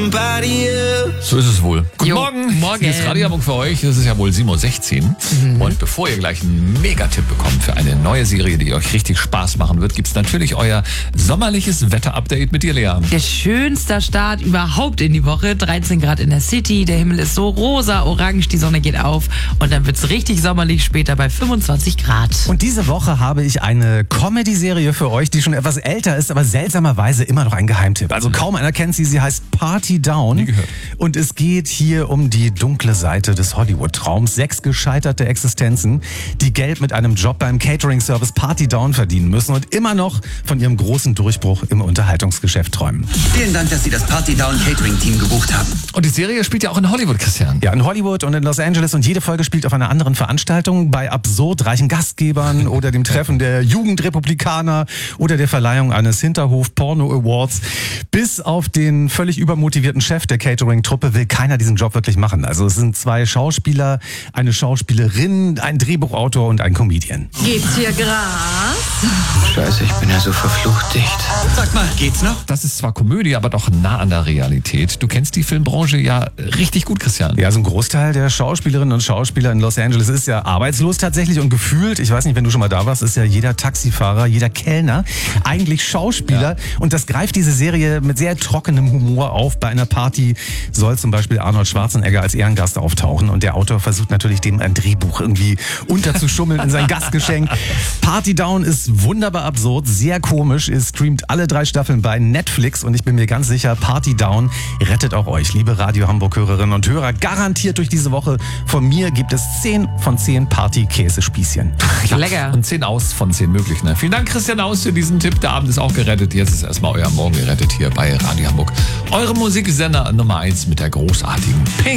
So ist es wohl. Guten Morgen. Morgen. Hier ist Radio Hamburg für euch. Es ist ja wohl 7.16 Uhr. Und bevor ihr gleich einen Megatipp bekommt für eine neue Serie, die euch richtig Spaß machen wird, gibt's natürlich euer sommerliches Wetter-Update mit dir, Lea. Der schönste Start überhaupt in die Woche. 13 Grad in der City, der Himmel ist so rosa, orange, die Sonne geht auf und dann wird's richtig sommerlich später bei 25 Grad. Und diese Woche habe ich eine Comedy-Serie für euch, die schon etwas älter ist, aber seltsamerweise immer noch ein Geheimtipp. Also kaum einer kennt sie. Sie heißt Party Down. Nie gehört. Und es geht hier um die dunkle Seite des Hollywood-Traums. 6 gescheiterte Existenzen, die Geld mit einem Job beim Catering-Service Party Down verdienen müssen und immer noch von ihrem großen Durchbruch im Unterhaltungsgeschäft träumen. Vielen Dank, dass Sie das Party Down Catering Team gebucht haben. Und die Serie spielt ja auch in Hollywood, Christian. Ja, in Hollywood und in Los Angeles und jede Folge spielt auf einer anderen Veranstaltung, bei absurd reichen Gastgebern oder dem Treffen der Jugendrepublikaner oder der Verleihung eines Hinterhof-Porno-Awards. Bis auf den völlig übermotivierten Chef der Catering-Truppe will keiner diesen Job wirklich machen. Also es sind 2 Schauspieler, eine Schauspielerin, ein Drehbuchautor und ein Comedian. Gibt's hier Gras? Scheiße, ich bin ja so verflucht dicht. Sag mal, geht's noch? Das ist zwar Komödie, aber doch nah an der Realität. Du kennst die Filmbranche ja richtig gut, Christian. Ja, so ein Großteil der Schauspielerinnen und Schauspieler in Los Angeles ist ja arbeitslos tatsächlich und gefühlt, ich weiß nicht, wenn du schon mal da warst, ist ja jeder Taxifahrer, jeder Kellner eigentlich Schauspieler. Ja. Und das greift diese Serie mit sehr trockenem Humor auf. Bei einer Party soll zum Beispiel Arnold Schwarzenegger als Ehrengast auftauchen und der Autor versucht natürlich, dem ein Drehbuch irgendwie unterzuschummeln in sein Gastgeschenk. Party Down ist wunderbar absurd, sehr komisch. Ihr streamt alle 3 Staffeln bei Netflix und ich bin mir ganz sicher, Party Down rettet auch euch, liebe Radio Hamburg-Hörerinnen und Hörer. Garantiert durch diese Woche. Von mir gibt es 10 von 10 Party-Käsespießchen. Ja, Lecker. Und 10 aus von 10 möglich. Ne? Vielen Dank, Christian Aus, für diesen Tipp. Der Abend ist auch gerettet. Jetzt ist erstmal euer Morgen gerettet hier bei Radio Hamburg. Eure Musiksender Nummer 1 mit der großartigen Pink.